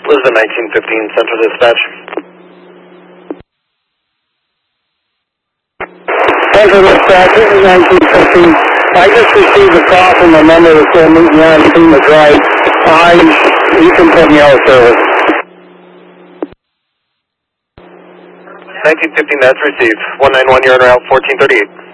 This is 1915 Central Dispatch. Central Dispatch, this is 1915. I just received a call from a member that said meet me on Seamus Drive. You can put me out of service. 1915, that's received. 191, you're en route 1438.